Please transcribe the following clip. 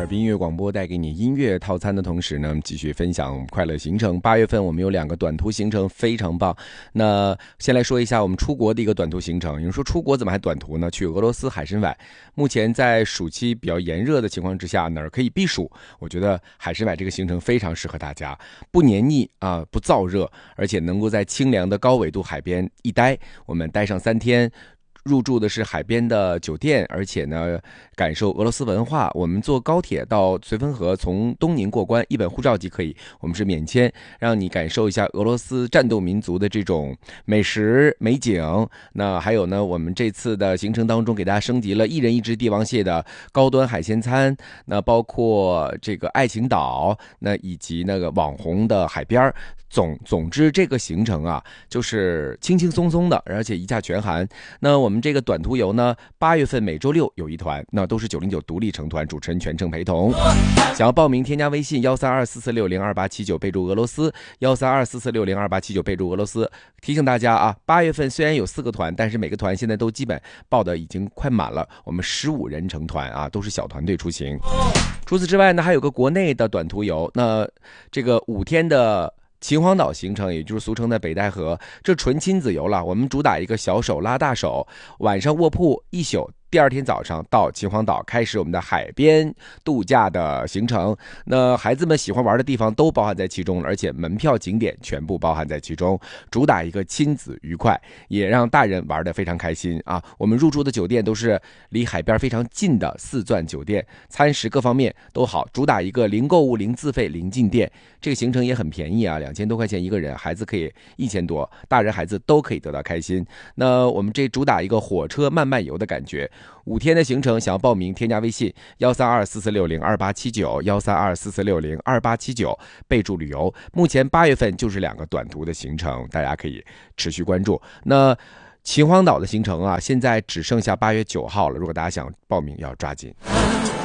滨音乐广播带给你音乐套餐的同时呢，继续分享快乐行程。8月份我们有2个短途行程，非常棒。那先来说一下我们出国的一个短途行程。有人说出国怎么还短途呢？去俄罗斯海参崴。目前在暑期比较炎热的情况之下，哪儿可以避暑？我觉得海参崴这个行程非常适合大家，不黏腻啊，不燥热，而且能够在清凉的高纬度海边一待，我们待上3天。入住的是海边的酒店，而且呢，感受俄罗斯文化。我们坐高铁到绥芬河，从东宁过关，1本护照即可以。我们是免签，让你感受一下俄罗斯战斗民族的这种美食美景。那还有呢，我们这次的行程当中给大家升级了1人1只帝王蟹的高端海鲜餐，那包括这个爱情岛，那以及那个网红的海边。总之这个行程啊，就是轻轻松松的，而且一价全含。那我们这个短途游呢，8月份每周6有一团，那都是909独立成团，主持人全程陪同。想要报名，添加微信13244602879，备注俄罗斯13244602879，备注俄罗斯。提醒大家啊，8月份虽然有4个团，但是每个团现在都基本报的已经快满了，我们15人成团啊，都是小团队出行。除此之外呢，还有个国内的短途游，那这个5天的秦皇岛行程，也就是俗称的北戴河，这纯亲子游了。我们主打一个小手拉大手，晚上卧铺1宿，第2天早上到秦皇岛开始我们的海边度假的行程。那孩子们喜欢玩的地方都包含在其中，而且门票景点全部包含在其中，主打一个亲子愉快，也让大人玩得非常开心啊！我们入住的酒店都是离海边非常近的4钻酒店，餐食各方面都好，主打一个零购物、零自费、零进店。这个行程也很便宜啊，2000多块钱一个人，孩子可以1000多，大人孩子都可以得到开心。那我们这主打一个火车慢慢游的感觉。5天的行程，想要报名添加微信13244602879 13244602879，备注旅游。目前8月份就是2个短途的行程，大家可以持续关注。那秦皇岛的行程啊，现在只剩下8月9号了，如果大家想报名要抓紧。